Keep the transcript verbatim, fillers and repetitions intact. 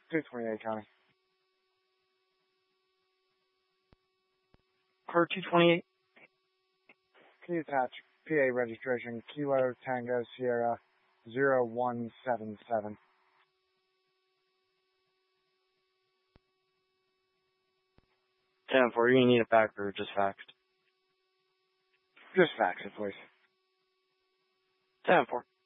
two twenty-eight County. Car two twenty-eight. Can you attach P A registration Kilo Tango Sierra zero one seven seven? ten four, you need it back or just faxed? Just fax it, please. ten four.